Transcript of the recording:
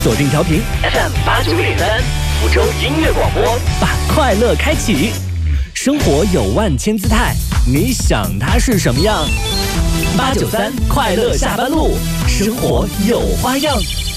锁定调频 FM89.3，福州音乐广播，把快乐开启。生活有万千姿态，你想它是什么样？893快乐下班路，生活有花样。